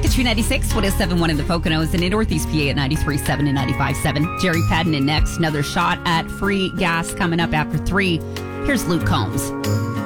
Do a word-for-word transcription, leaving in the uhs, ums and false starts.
Back at two ninety-six, one oh seven point one in the Poconos, and in Northeast P A at ninety-three point seven and ninety-five point seven. Jerry Padden in next. Another shot at free gas coming up after three. Here's Luke Combs.